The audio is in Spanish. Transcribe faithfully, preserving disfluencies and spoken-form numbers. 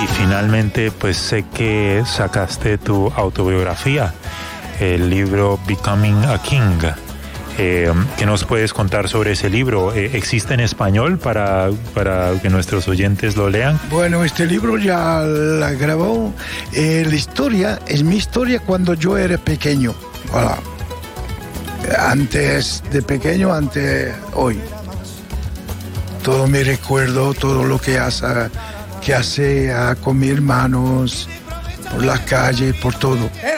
y finalmente pues sé que sacaste tu autobiografía, el libro Becoming a King. Eh, ¿Qué nos puedes contar sobre ese libro? Eh, ¿Existe en español para, para que nuestros oyentes lo lean? Bueno, este libro ya la grabó. Eh, la historia es mi historia cuando yo era pequeño. Voilà. Antes de pequeño, antes hoy. Todo mi recuerdo, todo lo que hace, que hace con mis hermanos, por la calle, por todo.